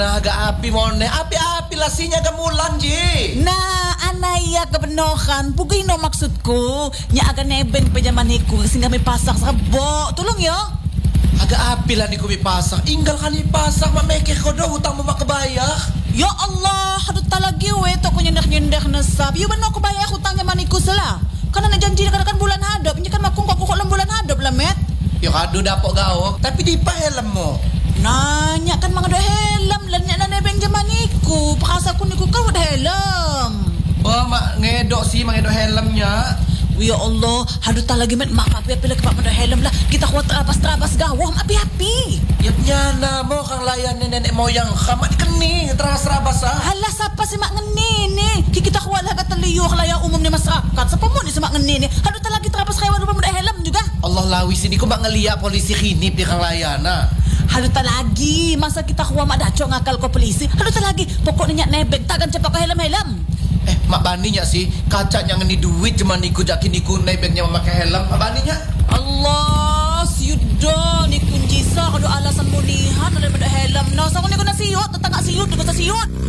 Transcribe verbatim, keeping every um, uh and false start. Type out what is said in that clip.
na aga api mo ne api-api lasinya gamulan ji. Na anaya kabenohan pugay no maksud ko nya aga nebeng pajamaniku sehingga may pasak sa kabo. Tulong yo. Aga api lah ni ko mipasak. Inggal ka ni pasak mameke ko do utang mo makabayak. Ya Allah, hadut talagi we to ko nyendak-nyendak na sab. Yo bano ko bayak utangnya maniku sala. Kana na janji na kan bulan hadap, nya kan makung ko ko bulan hadap lamet. Yo kado dapo gaok, tapi di pa helm mo. Nanya kan mga helm lan nya na nebeng jamaniku. Pakasa ko niku ka helm. Oh, mak ngedok si mangedo helmnya. Ya Allah, hadut talagi met mak api-api lagi pak mga helm lah. Kita kuat terabas-terabas gawah api-api. Yap nyana mo kang layan ni nenek moyang kamat keni teras-terabas ah. Hala sapa si mak ngeni ni. Kita kuat lah kataliyo kalaya umum ni masyarakat. Sapa mo ni si mak ngeni ni. Hadut talagi terabas kaya wala mga helm juga. Allah lawi sini ko mak ngelia polisi kinip di kang layana. Haluta lagi masa kita kuha madaco ngakal ko polisi. Haluta lagi pokoknya nebek tagan cepak ko helm-helm. Eh mak baninya sih kaca yang ni duit cuma niku jakin niku nebeknya memakai helm. Mak baninya Allah siudo ni kunci sa kado alasan munihan daripada helm. No sa ko ni ko nasiyot tetangga siyot ni ko sa siyot.